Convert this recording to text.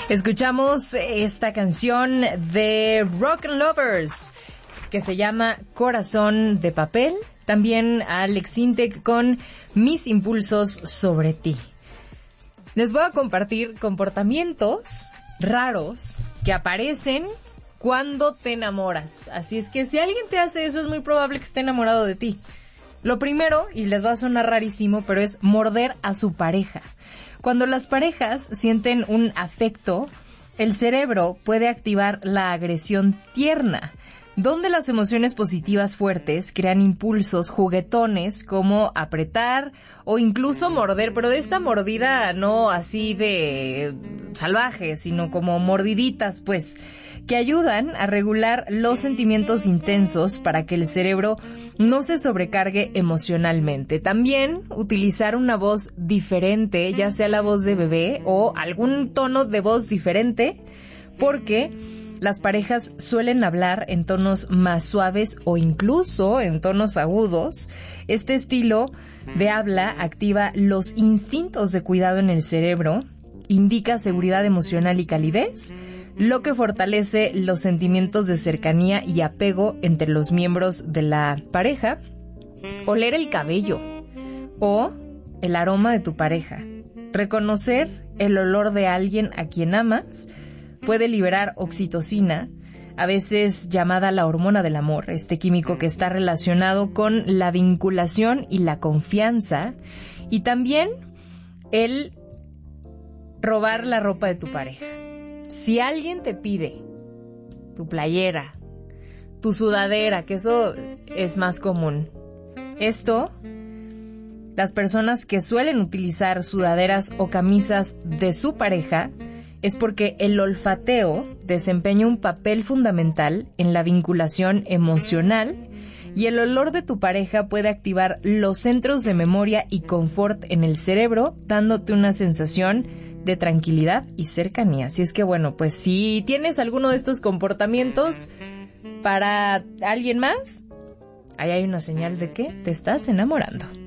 Escuchamos esta canción de Rock and Lovers que se llama Corazón de Papel. También a Alex Intec con Mis Impulsos sobre ti. Les voy a compartir comportamientos raros que aparecen cuando te enamoras. Así es que si alguien te hace eso, es muy probable que esté enamorado de ti. Lo primero, y les va a sonar rarísimo, pero es morder a su pareja. Cuando las parejas sienten un afecto, el cerebro puede activar la agresión tierna, donde las emociones positivas fuertes crean impulsos juguetones como apretar o incluso morder, pero de esta mordida no así de salvaje, sino como mordiditas, pues, que ayudan a regular los sentimientos intensos para que el cerebro no se sobrecargue emocionalmente. También utilizar una voz diferente, ya sea la voz de bebé o algún tono de voz diferente, porque las parejas suelen hablar en tonos más suaves o incluso en tonos agudos. Este estilo de habla activa los instintos de cuidado en el cerebro, indica seguridad emocional y calidez, lo que fortalece los sentimientos de cercanía y apego entre los miembros de la pareja. Oler el cabello o el aroma de tu pareja. Reconocer el olor de alguien a quien amas puede liberar oxitocina, a veces llamada la hormona del amor, este químico que está relacionado con la vinculación y la confianza, y también el robar la ropa de tu pareja. Si alguien te pide tu playera, tu sudadera, que eso es más común, las personas que suelen utilizar sudaderas o camisas de su pareja, es porque el olfateo desempeña un papel fundamental en la vinculación emocional y el olor de tu pareja puede activar los centros de memoria y confort en el cerebro, dándote una sensación de tranquilidad y cercanía. Así es que bueno, pues si tienes alguno de estos comportamientos para alguien más, ahí hay una señal de que te estás enamorando.